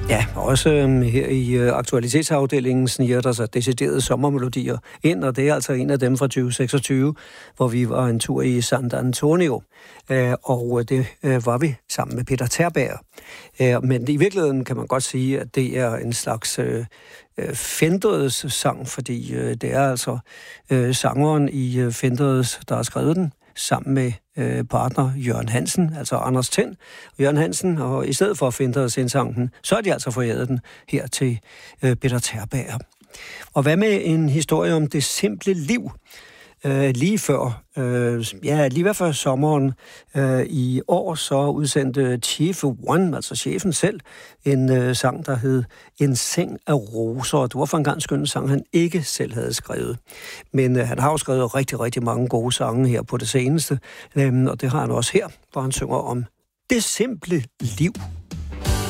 Ja, også her i aktualitetsafdelingen sniger der sig deciderede sommermelodier ind, og det er altså en af dem fra 2026, hvor vi var en tur i San Antonio, og det var vi sammen med Peter Terberg. Men i virkeligheden kan man godt sige, at det er en slags Fendreds sang, fordi det er altså sangeren i Fendreds, der har skrevet den, sammen med partner Jørgen Hansen, altså Anders Tind og Jørgen Hansen, og i stedet for at Fendreds indsang den, så er de altså foræret den her til Peter Terberg. Og hvad med en historie om det simple liv? Lige før sommeren i år, så udsendte Chief One, altså chefen selv, en sang, der hed En seng af roser. Det var for en gang skøn sang, han ikke selv havde skrevet. Men han har jo skrevet rigtig, rigtig mange gode sange her på det seneste, og det har han også her, hvor han synger om det simple liv.